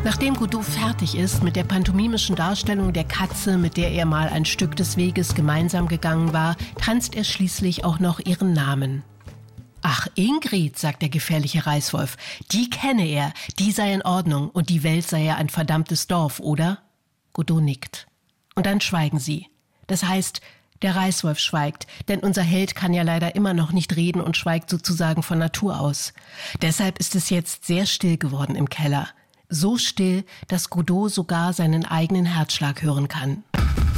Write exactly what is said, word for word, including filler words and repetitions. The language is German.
Nachdem Godot fertig ist mit der pantomimischen Darstellung der Katze, mit der er mal ein Stück des Weges gemeinsam gegangen war, tanzt er schließlich auch noch ihren Namen. »Ach, Ingrid«, sagt der gefährliche Reißwolf, »die kenne er, die sei in Ordnung und die Welt sei ja ein verdammtes Dorf, oder?« Godot nickt. Und dann schweigen sie. Das heißt, der Reißwolf schweigt, denn unser Held kann ja leider immer noch nicht reden und schweigt sozusagen von Natur aus. Deshalb ist es jetzt sehr still geworden im Keller. So still, dass Godot sogar seinen eigenen Herzschlag hören kann.